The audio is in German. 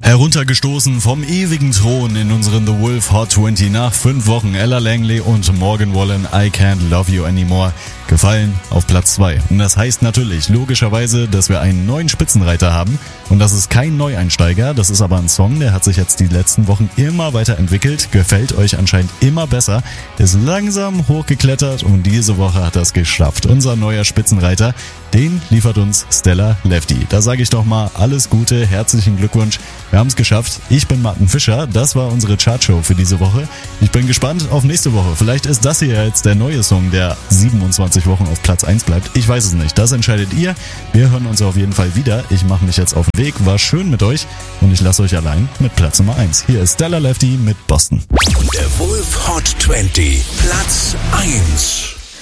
Heruntergestoßen vom ewigen Thron in unseren The Wolf Hot 20 nach 5 Wochen Ella Langley und Morgan Wallen, I Can't Love You Anymore, gefallen auf Platz 2. Und das heißt natürlich, logischerweise, dass wir einen neuen Spitzenreiter haben. Und das ist kein Neueinsteiger, das ist aber ein Song, der hat sich jetzt die letzten Wochen immer weiterentwickelt, gefällt euch anscheinend immer besser, ist langsam hochgeklettert und diese Woche hat er es geschafft. Unser neuer Spitzenreiter, den liefert uns Stella Lefty. Da sage ich doch mal alles Gute, herzlichen Glückwunsch. Wir haben es geschafft. Ich bin Martin Fischer. Das war unsere Chartshow für diese Woche. Ich bin gespannt auf nächste Woche. Vielleicht ist das hier jetzt der neue Song, der 27 Wochen auf Platz 1 bleibt. Ich weiß es nicht. Das entscheidet ihr. Wir hören uns auf jeden Fall wieder. Ich mache mich jetzt auf den Weg. War schön mit euch und ich lasse euch allein mit Platz Nummer 1. Hier ist Stella Lefty mit Boston. Der Wolf Hot 20, Platz 1.